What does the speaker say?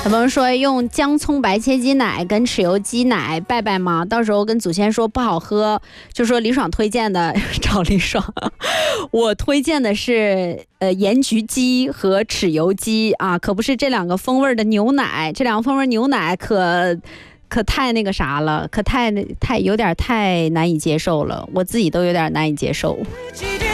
有朋友说用姜葱白切鸡奶跟豉油鸡奶拜拜吗？到时候跟祖先说不好喝，就说李爽推荐的找李爽。我推荐的是盐焗鸡和豉油鸡啊，可不是这两个风味的牛奶，这两个风味牛奶可太那个啥了，可太有点太难以接受了，我自己都有点难以接受。